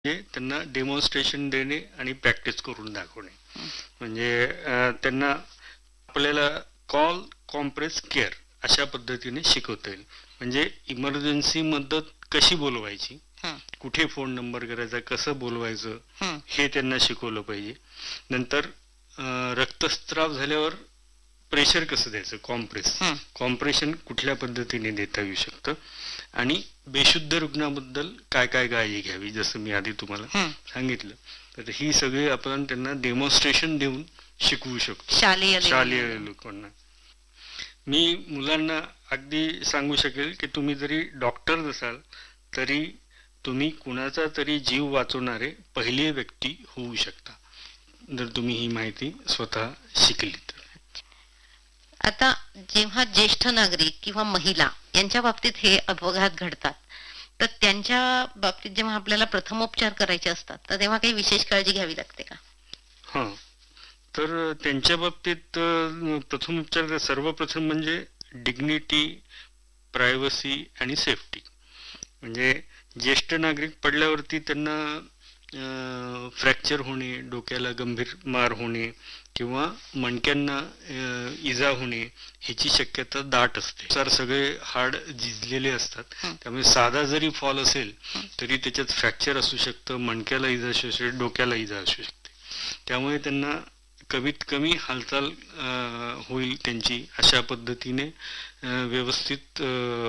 म्हणजे त्यांना डेमॉन्स्ट्रेशन देणे आणि प्रॅक्टिस करून दाखवणे. म्हणजे त्यांना आपल्याला कॉल, कॉम्प्रेस, केअर अशा पद्धतीने शिकवता येईल. म्हणजे इमर्जन्सी मदत कशी बोलवायची, कुठे फोन नंबर करायचा, कसं बोलवायचं हे त्यांना शिकवलं पाहिजे. नंतर रक्तस्राव झाल्यावर प्रेशर कसं द्यायचं, कॉम्प्रेशन कुठल्या पद्धतीने देता येऊ शकतं, आणि बेशुद्ध रुग्णाबद्दल काय काय काळजी घ्यावी, जसं मी आधी तुम्हाला सांगितलं. तर ही सगळी आपण त्यांना डेमॉन्स्ट्रेशन देऊन शिकवू शकतो शालेय लोकांना. मी मुलांना अगदी सांगू शकेल की तुम्ही जरी डॉक्टर नसाल तरी तुम्ही कुणाचा तरी जीव वाचवणारे पहिली व्यक्ती होऊ शकता, जर तुम्ही ही माहिती स्वतः शिकली तर. आता जेव्हा ज्येष्ठ नागरिक किंवा महिला यांच्या बाबतीत हे अपघात घडतात, तर त्यांच्या बाबतीत जेव्हा आपल्याला प्रथमोपचार करायचे असतात, तर तेव्हा काही विशेष काळजी घ्यावी लागते का? हा, तर त्यांच्या बाबतीत प्रथमोपचार सर्वप्रथम म्हणजे डिग्निटी, प्रायव्हसी आणि सेफ्टी. म्हणजे ज्येष्ठ नागरिक पडल्यावरती त्यांना फ्रॅक्चर होणे, डोक्याला गंभीर मार होणे किंवा मणक्यांना इजा होणे ह्याची शक्यता दाट असते. सर सगळे हाड झिजलेले असतात, त्यामुळे साधा जरी फॉल असेल तरी त्याच्यात फ्रॅक्चर असू शकतं, मणक्याला इजा असू शकते, डोक्याला इजा असू शकते. त्यामुळे त्यांना कमीत कमी हालचाल होईल त्यांची अशा पद्धतीने व्यवस्थित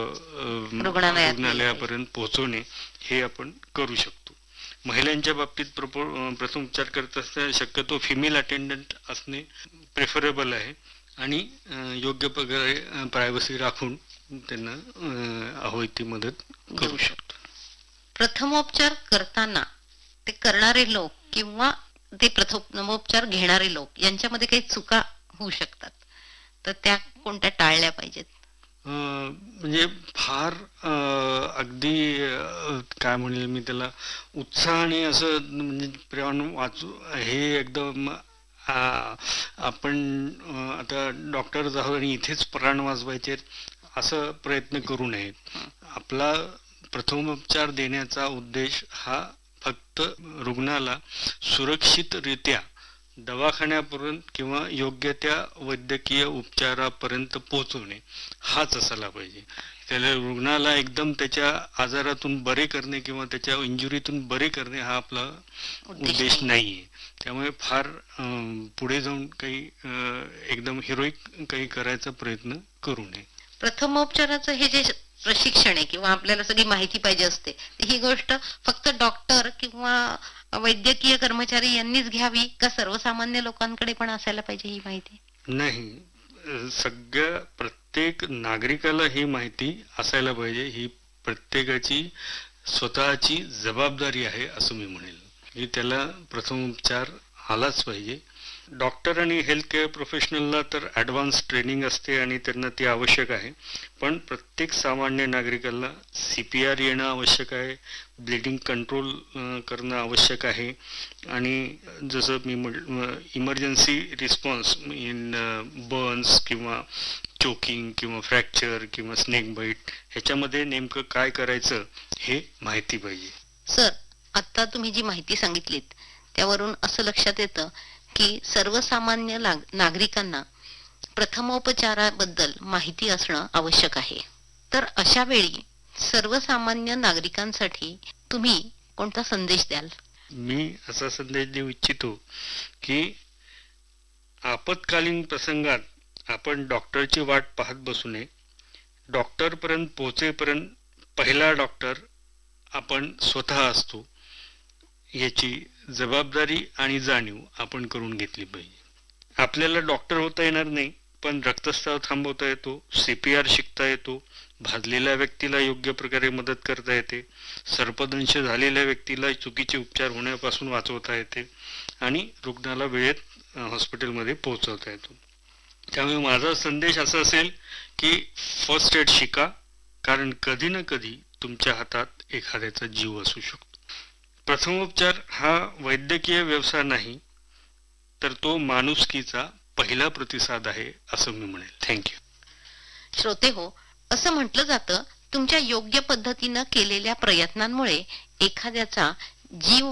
रुग्णालयापर्यंत पोहोचवणे हे आपण करू शकतो. महिलांच्या बाबतीत प्रथमोपचार करत असताना शक्यतो फिमेल अटेंडंट असणे प्रेफरेबल आहे आणि योग्य प्रकारे प्रायव्हसी राखून त्यांना हवी ती मदत करू शकतो. प्रथमोपचार करताना ते करणारे लोक किंवा ते प्रथमोपचार घेणारे लोक यांच्यामध्ये काही चुका होऊ शकतात, तर त्या कोणत्या टाळल्या पाहिजेत? म्हणजे फार अगदी काय म्हणेल मी त्याला, उत्साहाने असं म्हणजे प्राण वाचू हे एकदम आपण आता डॉक्टर आहोत आणि इथेच प्राण वाचवायचे असं प्रयत्न करू नयेत. आपला प्रथमोपचार देण्याचा उद्देश हा फक्त रुग्णाला सुरक्षितरित्या दवाखान्यापर्यंत किंवा योग्य त्या वैद्यकीय उपचारापर्यंत पोहोचवणे हाच असायला पाहिजे. त्याला रुग्णाला एकदम त्याच्या आजारातून बरे करणे किंवा त्याच्या इंजुरीतून बरे करणे हा आपला उद्देश नाहीये. त्यामुळे फार पुढे जाऊन काही एकदम हिरोईक काही करायचा प्रयत्न करू नये. प्रथमोपचाराचं हे जे प्रशिक्षण आहे किंवा आपल्याला सगळी माहिती पाहिजे असते, ही गोष्ट फक्त डॉक्टर किंवा वैद्यकीय कर्मचारी यांनीच घ्यावी का सर्वसामान्य लोकांकडे पण असायला पाहिजे ही माहिती? नाही, सगळ्या प्रत्येक नागरिकाला ही माहिती असायला पाहिजे. ही प्रत्येकाची स्वतःची जबाबदारी आहे असं मी म्हणेल. की त्याला प्रथमोपचार आलाच पाहिजे. डॉक्टर आणि हेल्थ केअर प्रोफेशनलला तर ॲडव्हान्स ट्रेनिंग असते आणि त्यांना ती आवश्यक आहे, पण प्रत्येक सामान्य नागरिकाला CPR येणं आवश्यक आहे, ब्लिडिंग कंट्रोल करणं आवश्यक आहे, आणि जसं मी इमर्जन्सी रिस्पॉन्स इन बर्न्स किंवा चोकिंग किंवा फ्रॅक्चर किंवा स्नेक बाईट ह्याच्यामध्ये नेमकं काय करायचं हे माहिती पाहिजे. सर, आता तुम्ही जी माहिती सांगितलीत त्यावरून असं लक्षात येतं की सर्वसामान्य नागरिकांना प्रथमोपचाराबद्दल माहिती असणं आवश्यक आहे. तर अशा वेळी सर्वसामान्य नागरिकांसाठी तुम्ही कोणता संदेश द्याल? मी असा संदेश देऊ इच्छितो की आपत्कालीन प्रसंगात आपण डॉक्टरची वाट पाहत बसू नये. डॉक्टरपर्यंत पोहोचेपर्यंत पहिला डॉक्टर आपण स्वतः असतो याची जबाबदारी आणि जाणीव आपण करून घेतली पाहिजे. आपल्याला डॉक्टर होता येणार नाही, पण रक्तस्राव थांबवता येतो, CPR शिकता येतो, भाजलेल्या व्यक्तीला योग्य प्रकारे मदत करता येते, सर्पदंश झालेल्या व्यक्तीला चुकीचे उपचार होण्यापासून वाचवता येते आणि रुग्णाला वेळेत हॉस्पिटलमध्ये पोहोचवता येतो. त्यामुळे माझा संदेश असा असेल की फर्स्ट एड शिका, कारण कधी ना कधी तुमच्या हातात एखाद्याचा जीव असू शकतो. प्रथमोपचार हा वैद्यकीय व्यवसाय नाही, तर तो माणुसकीचा पहिला प्रतिसाद आहे असं मी म्हणेल. थँक्यू. श्रोते हो, असं म्हटलं जातं तुमच्या योग्य पद्धतीनं केलेल्या प्रयत्नांमुळे एखाद्याचा जीव